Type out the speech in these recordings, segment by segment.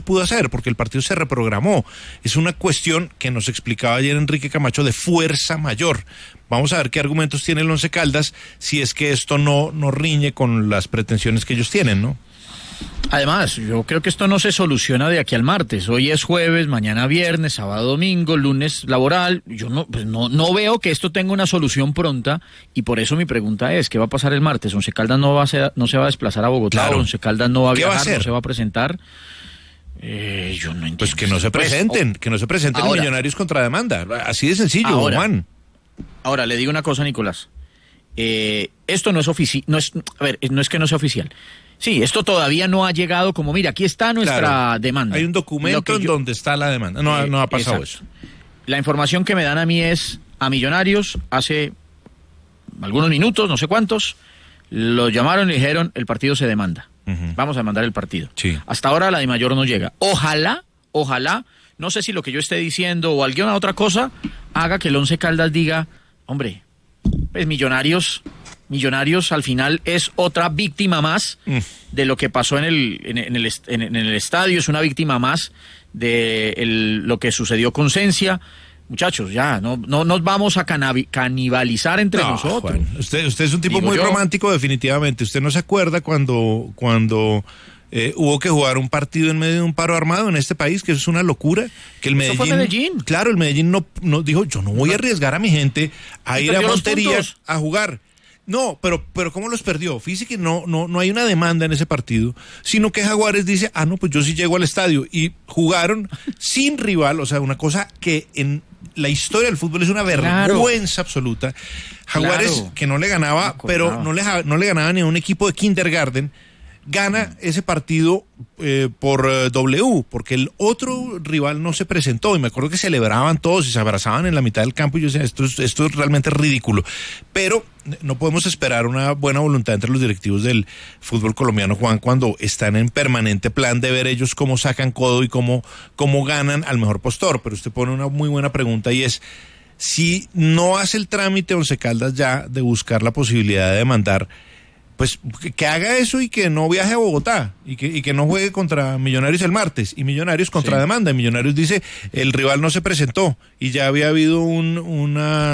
pudo hacer porque el partido se reprogramó. Es una cuestión que nos explicaba ayer Enrique Camacho de fuerza mayor. Vamos a ver qué argumentos tiene el Once Caldas si es que esto no riñe con las pretensiones que ellos tienen, ¿no? Además, yo creo que esto no se soluciona de aquí al martes. Hoy es jueves, mañana viernes, sábado, domingo, lunes laboral. Yo no veo que esto tenga una solución pronta y por eso mi pregunta es, ¿qué va a pasar el martes? Once Caldas no se va a desplazar a Bogotá, claro. Once Caldas no va a viajar, no se va a presentar. Yo no entiendo. Pues que no se presenten, ahora, Millonarios contra demanda. Así de sencillo, Juan. Ahora, le digo una cosa, Nicolás. Esto no es oficial, no es que no sea oficial. Sí, esto todavía no ha llegado como, mira, aquí está nuestra demanda. Hay un documento en donde está la demanda. No ha pasado eso. La información que me dan a mí es, a Millonarios, hace algunos minutos, no sé cuántos, lo llamaron y dijeron, el partido se demanda. Vamos a demandar el partido. Sí. Hasta ahora la DIMAYOR no llega. Ojalá, no sé si lo que yo esté diciendo o alguna otra cosa, haga que el Once Caldas diga, hombre, pues Millonarios al final es otra víctima más de lo que pasó en el estadio, es una víctima más de lo que sucedió con Cencia. Muchachos, ya, no nos vamos a canibalizar entre nosotros. Juan, usted es un tipo muy romántico, definitivamente. ¿Usted no se acuerda cuando hubo que jugar un partido en medio de un paro armado en este país, que eso es una locura? Que el Medellín, fue Medellín. Claro, el Medellín no dijo, yo no voy a arriesgar a mi gente a ir a Montería a jugar. No, pero ¿cómo los perdió? Fíjese que no hay una demanda en ese partido, sino que Jaguares dice, pues yo sí llego al estadio, y jugaron sin rival, o sea, una cosa que en la historia del fútbol es una vergüenza absoluta. Jaguares, que no le ganaba, pero no le ganaba ni a un equipo de kindergarten, gana ese partido por W, porque el otro rival no se presentó, y me acuerdo que celebraban todos y se abrazaban en la mitad del campo, y yo decía, esto es realmente ridículo, pero no podemos esperar una buena voluntad entre los directivos del fútbol colombiano, Juan, cuando están en permanente plan de ver ellos cómo sacan codo y cómo ganan al mejor postor. Pero usted pone una muy buena pregunta, y es, si no hace el trámite Once Caldas ya de buscar la posibilidad de demandar, pues que haga eso y que no viaje a Bogotá y que no juegue contra Millonarios el martes, y Millonarios contra demanda, y Millonarios dice, el rival no se presentó y ya había habido un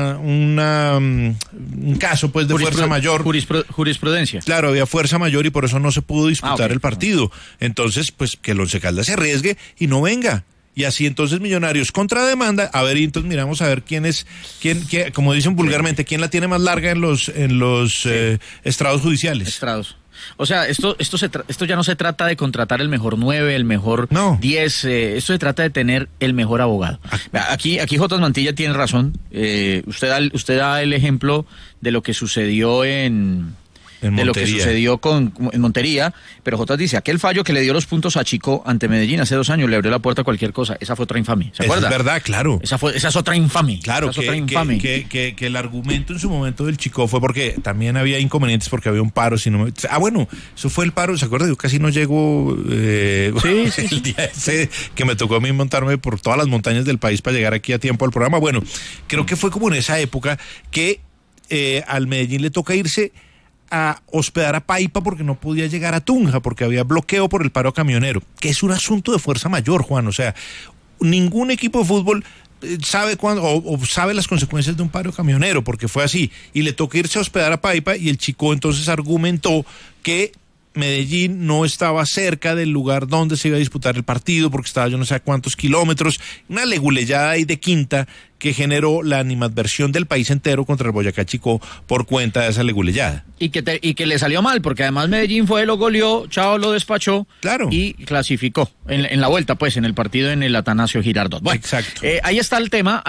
caso pues de fuerza mayor, jurisprudencia. Claro, había fuerza mayor y por eso no se pudo disputar el partido. Entonces, pues que el Once Caldas se arriesgue y no venga. Y así entonces Millonarios contra demanda, a ver, y entonces miramos a ver quién, como dicen vulgarmente, quién la tiene más larga en los estrados judiciales. O sea, esto ya no se trata de contratar el mejor 9, el mejor 10, esto se trata de tener el mejor abogado. Aquí Jotas Mantilla tiene razón. Usted da el ejemplo de lo que sucedió en lo que sucedió en Montería, pero Jotas dice, aquel fallo que le dio los puntos a Chico ante Medellín hace 2 años le abrió la puerta a cualquier cosa. Esa fue otra infamia, ¿se acuerda? Es verdad, claro. Esa es otra infamia. Claro, que el argumento en su momento del Chico fue porque también había inconvenientes, porque había un paro. Bueno, eso fue el paro, ¿se acuerda? Yo casi no llego el día ese que me tocó a mí montarme por todas las montañas del país para llegar aquí a tiempo al programa. Bueno, creo que fue como en esa época que al Medellín le toca irse a hospedar a Paipa porque no podía llegar a Tunja, porque había bloqueo por el paro camionero, que es un asunto de fuerza mayor, Juan. O sea, ningún equipo de fútbol sabe cuándo o sabe las consecuencias de un paro camionero, porque fue así, y le toca irse a hospedar a Paipa, y el Chico entonces argumentó que Medellín no estaba cerca del lugar donde se iba a disputar el partido, porque estaba yo no sé a cuántos kilómetros, una leguleyada ahí de quinta que generó la animadversión del país entero contra el Boyacá Chico por cuenta de esa leguleyada. Y que le salió mal, porque además Medellín lo goleó, Chao lo despachó, claro, y clasificó en la vuelta, pues, en el partido en el Atanasio Girardot. Bueno, exacto. Ahí está el tema.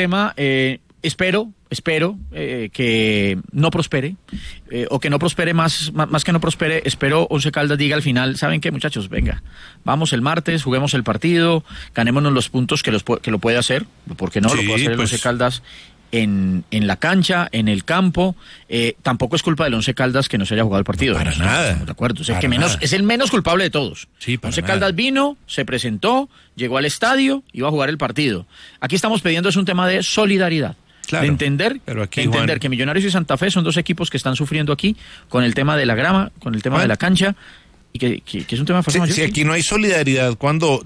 Espero que no prospere, o que no prospere más que no prospere. Espero Once Caldas diga al final, ¿saben qué, muchachos? Venga, vamos el martes, juguemos el partido, ganémonos los puntos que lo puede hacer, porque no lo puede hacer el Once Caldas en la cancha, en el campo. Tampoco es culpa del Once Caldas que no se haya jugado el partido. No, para nada. De acuerdo. Es el menos culpable de todos. Sí, Once Caldas vino, se presentó, llegó al estadio, iba a jugar el partido. Aquí estamos pidiendo es un tema de solidaridad. Claro, de entender Juan, que Millonarios y Santa Fe son 2 equipos que están sufriendo aquí con el tema de la grama, con el tema de la cancha, y que es un tema de fuerza mayor. Si aquí no hay solidaridad cuando